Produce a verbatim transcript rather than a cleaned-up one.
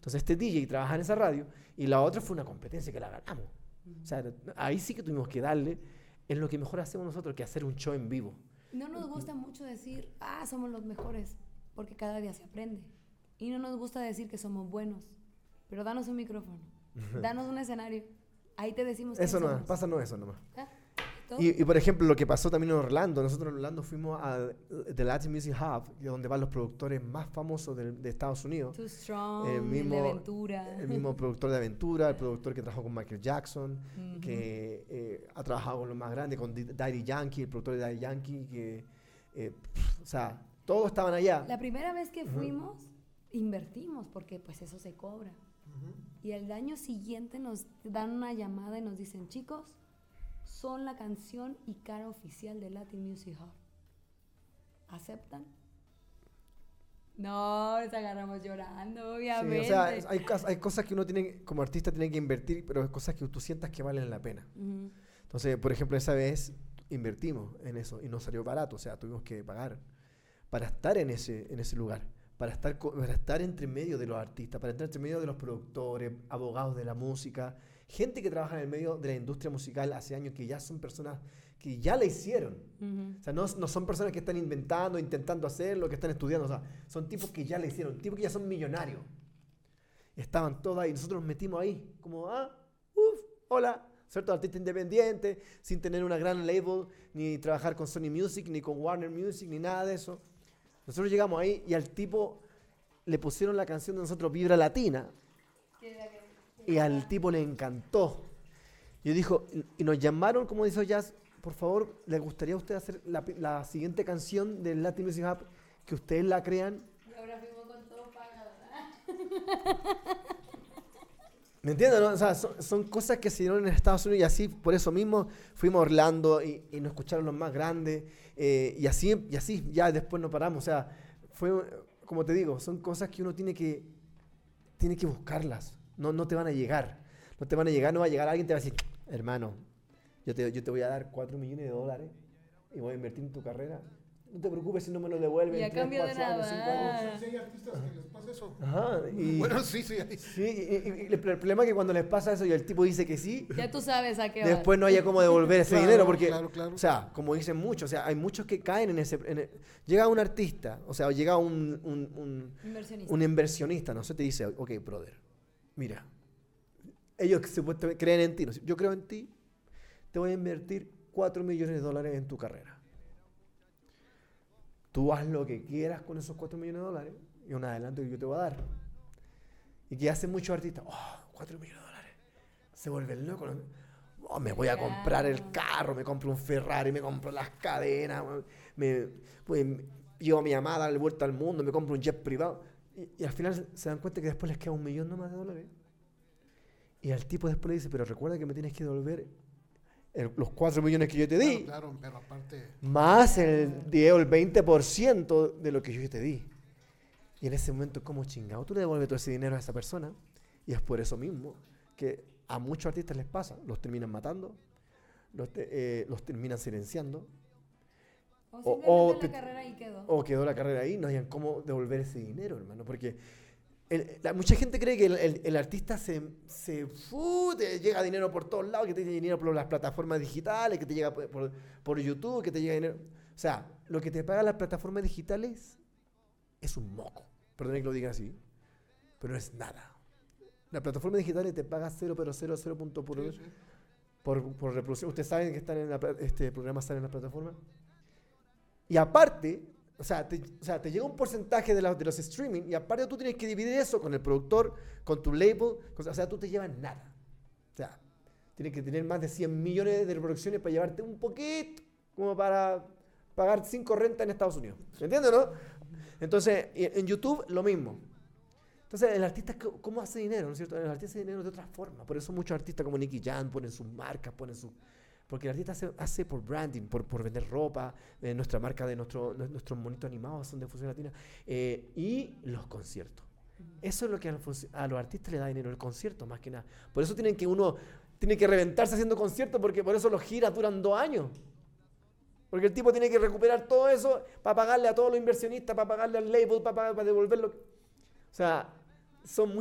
Entonces este D J trabaja en esa radio y la otra fue una competencia que la ganamos. Uh-huh. O sea, ahí sí que tuvimos que darle en lo que mejor hacemos nosotros, que hacer un show en vivo. No nos gusta mucho decir, ah, somos los mejores, porque cada día se aprende. Y no nos gusta decir que somos buenos, pero danos un micrófono, danos un escenario, ahí te decimos que eso somos. nomás, pásanos eso nomás. ¿Ah? Y, y por ejemplo, lo que pasó también en Orlando, nosotros en Orlando fuimos a The Latin Music Hub, donde van los productores más famosos de, de Estados Unidos. Too Strong, el mismo, de Aventura. El mismo productor de Aventura, el productor que trabajó con Michael Jackson, uh-huh. que eh, ha trabajado con los más grandes, con Daddy Yankee, el productor de Daddy Yankee, que, eh, o sea, todos estaban allá. La primera vez que fuimos, uh-huh. invertimos, porque pues eso se cobra. Uh-huh. Y el año siguiente nos dan una llamada y nos dicen, chicos, son la canción y cara oficial de Latin Music Hub. ¿Aceptan? No, nos agarramos llorando, obviamente. Sí, o sea, hay, hay cosas que uno tiene, como artista tiene que invertir, pero hay cosas que tú sientas que valen la pena. Uh-huh. Entonces, por ejemplo, esa vez invertimos en eso y nos salió barato, o sea, tuvimos que pagar para estar en ese, en ese lugar, para estar, para estar entre medio de los artistas, para estar entre medio de los productores, abogados de la música, gente que trabaja en el medio de la industria musical hace años, que ya son personas que ya la hicieron. Uh-huh. O sea, no, no son personas que están inventando, intentando hacerlo, que están estudiando. O sea, son tipos que ya la hicieron, tipos que ya son millonarios. Estaban todos ahí. Nosotros nos metimos ahí, como, ah, uff, hola. ¿Cierto? Artista independiente, sin tener una gran label, ni trabajar con Sony Music, ni con Warner Music, ni nada de eso. Nosotros llegamos ahí y al tipo le pusieron la canción de nosotros, Vibra Latina. Y al tipo le encantó. Yo dijo, y nos llamaron, como dice Jazz, por favor, ¿le gustaría a usted hacer la, la siguiente canción del Latin Music Hub, que ustedes la crean? Y ahora fuimos con todo paga, ¿verdad? ¿Me entiendes? ¿No? O sea, son, son cosas que se dieron en Estados Unidos y así, por eso mismo, fuimos a Orlando y, y nos escucharon los más grandes eh, y así, y así ya después nos paramos. O sea, fue, como te digo, son cosas que uno tiene que, tiene que buscarlas. No, no te van a llegar. No te van a llegar, no va a llegar alguien y te va a decir, hermano, yo te, yo te voy a dar cuatro millones de dólares y voy a invertir en tu carrera. No te preocupes si no me lo devuelven. Y a tres, cambio de cuatro años, cinco años. Sí, hay artistas que les pasa eso. Ajá. Y, bueno, sí, sí. Sí, y, y, y el problema es que cuando les pasa eso y el tipo dice que sí, ya tú sabes a qué después no haya cómo devolver ese claro, dinero. Porque, claro, claro. o sea, como dicen muchos, o sea, hay muchos que caen en ese... En el, llega un artista, o sea, llega un, un, un, inversionista. un inversionista, no sé, te dice, ok, brother, mira, ellos supuestamente creen en ti, ¿no? Yo creo en ti, te voy a invertir cuatro millones de dólares en tu carrera. Tú haz lo que quieras con esos cuatro millones de dólares y un adelanto que yo te voy a dar. Y que hacen muchos artistas, oh, cuatro millones de dólares. Se vuelven locos. Oh, me voy a comprar el carro, me compro un Ferrari, me compro las cadenas, me, pues, me llevo a mi amada de vuelta al mundo, me compro un jet privado. Y, y al final se dan cuenta que después les queda un millón nomás de dólares. Y al tipo después le dice, pero recuerda que me tienes que devolver el, los cuatro millones que yo te di. Claro, claro, pero aparte... Más el diez o el veinte por ciento de lo que yo te di. Y en ese momento, ¿cómo chingado? Tú le devuelves todo ese dinero a esa persona. Y es por eso mismo que a muchos artistas les pasa. Los terminan matando, los, te, eh, los terminan silenciando. O simplemente o, o, la carrera ahí quedó. O quedó la carrera ahí, no hayan cómo devolver ese dinero, hermano. Porque el, la, mucha gente cree que el, el, el artista se, se uh, te llega dinero por todos lados, que te llega dinero por las plataformas digitales, que te llega por, por, por YouTube, que te llega dinero. O sea, lo que te pagan las plataformas digitales es un moco. Perdón que lo diga así, pero no es nada. La plataforma digital te paga cero, pero cero, cero punto por, sí, sí. por, por reproducción. Ustedes saben que están en la, este programa están en la plataforma. Y aparte, o sea, te, o sea, te llega un porcentaje de, la, de los streaming y aparte tú tienes que dividir eso con el productor, con tu label, con, o sea, tú te llevas nada. O sea, tienes que tener más de cien millones de reproducciones para llevarte un poquito, como para pagar cinco rentas en Estados Unidos. ¿Me entiendes, no? Entonces, en YouTube, lo mismo. Entonces, el artista, ¿cómo hace dinero? ¿No es cierto? El artista hace dinero de otra forma. Por eso muchos artistas como Nicky Jam ponen sus marcas, ponen sus... Porque el artista hace, hace por branding, por, por vender ropa, eh, nuestra marca de nuestro, nuestros monitos animados son de Fusión Latina, eh, y los conciertos. Eso es lo que a los, a los artistas le da dinero, el concierto, más que nada. Por eso tienen que uno, tiene que reventarse haciendo conciertos, porque por eso los giras duran dos años. Porque el tipo tiene que recuperar todo eso para pagarle a todos los inversionistas, para pagarle al label, para, para devolverlo. O sea, son